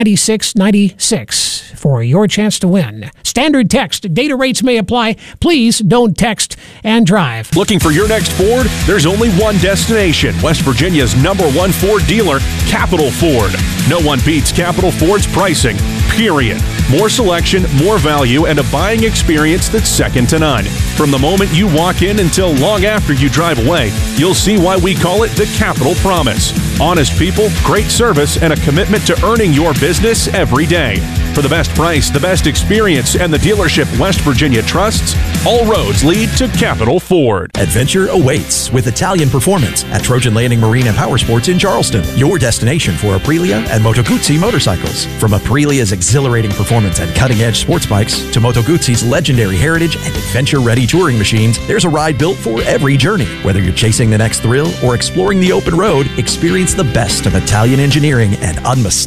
9696 for your chance to win. Standard text. Data rates may apply. Please don't text and drive. Looking for your next Ford? There's only one destination. West Virginia's #1 Ford dealer, Capital Ford. No one beats Capital Ford's pricing, period. More selection, more value, and a buying experience that's second to none. From the moment you walk in until long after you drive away, you'll see why we call it the Capital Promise. Honest people, great service, and a commitment to earning your business every day. For the best price, the best experience, and the dealership West Virginia trusts, all roads lead to Capital Ford. Adventure awaits with Italian Performance at Trojan Landing Marine and Power Sports in Charleston. Your destination for Aprilia and Moto Guzzi motorcycles. From Aprilia's exhilarating performance and cutting-edge sports bikes to Moto Guzzi's legendary heritage and adventure-ready touring machines, there's a ride built for every journey. Whether you're chasing the next thrill or exploring the open road, experience the best of Italian engineering and unmistakable